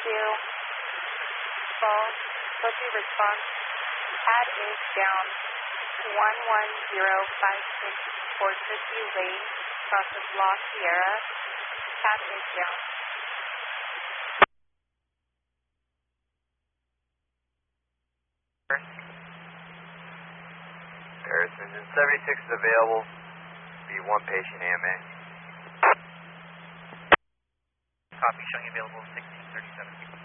you. Full. Code response. Pad is down. 11056 Fort Ritchie Lane, process La Sierra. Pad is down. Paris, engine 76 is available. Be one patient AMA. Copy, showing available 1637.